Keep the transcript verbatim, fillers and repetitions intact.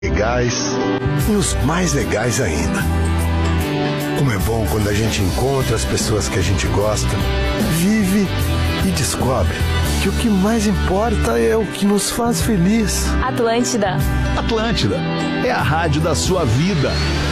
legais e os mais legais ainda. Como é bom quando a gente encontra as pessoas que a gente gosta, vive e descobre que o que mais importa é o que nos faz feliz. Atlântida. Atlântida é a rádio da sua vida.